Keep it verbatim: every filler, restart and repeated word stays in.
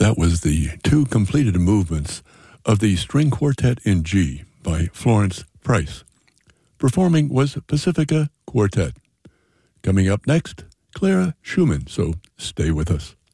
That was the two completed movements of the String Quartet in G by Florence Price. Performing was Pacifica Quartet. Coming up next, Clara Schumann, so stay with us.